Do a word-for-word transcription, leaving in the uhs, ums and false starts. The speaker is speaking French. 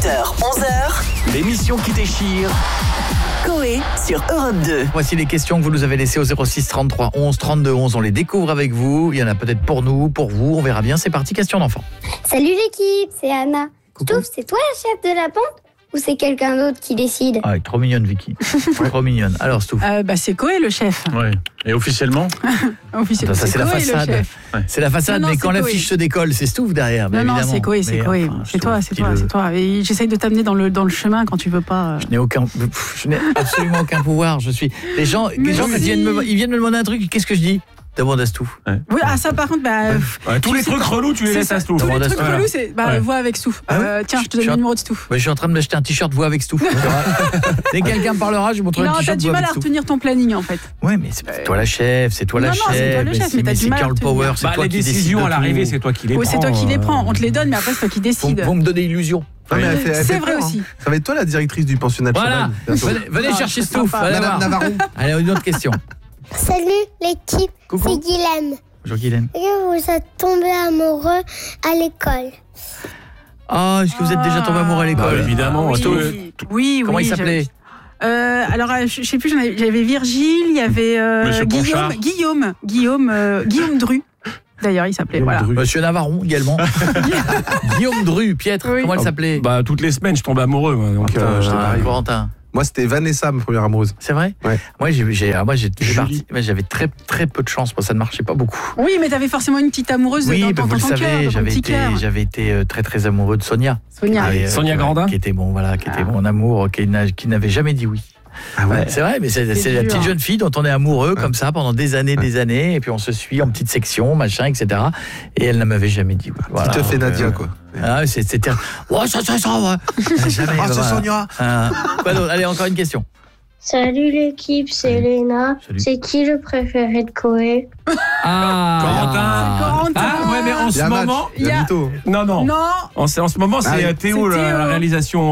huit heures, onze heures, l'émission qui déchire. Coé sur Europe deux. Voici les questions que vous nous avez laissées au zéro six trente-trois onze trente-deux onze. On les découvre avec vous. Il y en a peut-être pour nous, pour vous. On verra bien. C'est parti, question d'enfant. Salut l'équipe, c'est Anna. Stouff, c'est toi la chef de la bande ou c'est quelqu'un d'autre qui décide? Ah, trop mignonne, Vicky. Trop mignonne. Alors, Stouff. Euh, bah, c'est Coé le chef. Ouais. Et officiellement Officiellement, ça, c'est la Coé, le façade. chef. Ouais. C'est la façade, Non, non, mais quand c'est l'affiche Coé. se décolle, c'est Stouff derrière. Non, non, c'est Coé, c'est Mais, Coé. enfin, C'est toi, c'est toi, dis-le. c'est toi. Et j'essaye de t'amener dans le, dans le chemin quand tu veux pas. Je n'ai aucun, je n'ai absolument aucun pouvoir. Je suis. Les gens, les Mais gens si. ils viennent me, ils viennent me demander un truc. Qu'est-ce que je dis? Demande à Stouff. Oui, ah, ça par contre, bah. Ouais, tous tu les sais trucs pas. relous, tu les C'est laisses ça. à Stouff. Tous les Demande à trucs Stouff. relous, c'est. Bah, Ouais. vois avec Stouff. Ah ouais Euh, tiens, je te donne Je- le numéro de Stouff. Ouais, je suis en train de m'acheter un t-shirt voix avec Stouff. Dès que quelqu'un parlera, je vous montrerai Non, un t'as t-shirt du voix mal avec à Stouff. retenir ton planning en fait. Ouais, mais c'est toi la chef, c'est toi la Non, non, chef. c'est toi le chef, mais t'as c'est du mal à Carl retenir. Power, c'est Bah, toi les qui décides décisions de à l'arrivée, tout. c'est toi qui les Oui, prends. c'est toi qui les euh, prends. On te les donne, mais après, c'est toi qui Vous, décides. vous me donnez illusion. Non, mais elle fait- elle C'est fait vrai peur, aussi. hein. Ça va être toi la directrice du pensionnat de Voilà. Chabannes, bientôt. Venez, venez Ah, chercher je Stouff. comprends pas. Allez Madame voir. Navarro. Allez, une autre question. Salut l'équipe, Coucou. c'est Guylaine. Bonjour Guylaine. Vous êtes tombé amoureux à l'école. Ah, est-ce que vous êtes déjà tombé amoureux à Bah, l'école? évidemment. Oui, tout- oui, oui. Comment il j'avais- s'appelait? Euh, alors, euh, je je sais plus, j'en avais- j'avais Virgile, il y avait euh, Monsieur Guillaume, Ponchard. Guillaume, Guillaume, euh, Guillaume Dru. D'ailleurs, il s'appelait. Voilà. Monsieur Navarron également. Guillaume Dru, Pietre, Oui. comment elle s'appelait? Bah, toutes les semaines, je tombe amoureux. Moi, donc, Putain, euh, j'étais Ah, pareil. Corentin. Moi, c'était Vanessa, ma première amoureuse. C'est vrai? Ouais. Moi, j'ai, j'ai, ah, moi, j'ai, j'ai Julie. parti- mais j'avais très, très peu de chance. Moi, ça ne marchait pas beaucoup. Oui, mais t'avais forcément une petite amoureuse Oui, dans, bah, dans, vous dans le ton cœur, savez, dans ton j'avais petit été, cœur. j'avais été euh, très, très amoureux de Sonia. Sonia. Et, euh, Sonia qui- Grandin. Qui était bon, voilà, qui était Ah. mon amour, qui, n'a- qui n'avait jamais dit oui. Ah Ouais, c'est vrai, mais c'est, C'est c'est la dur. petite jeune fille dont on est amoureux comme ça pendant des années, des années, et puis on se suit en petite section, machin, et cetera. Et elle ne m'avait jamais dit oui. Voilà, Tu te fais donc, Nadia, euh, quoi. Ah, c'est- c'était. Ouais, ça, ça, ça, ouais. Jamais, Ah, c'est voilà. Sonia. Euh, quoi d'autre? Allez, encore une question. Salut l'équipe, c'est Salut. Léna. Salut. C'est qui le préféré de Coé? Ah, Corentin. Corentin. Ah, ouais, mais en Il y ce a un match. moment. Il y a il y mytho. Non, non. Non. En, ce- en ce moment, c'est Ah, euh, c'est Théo, la, Théo. la réalisation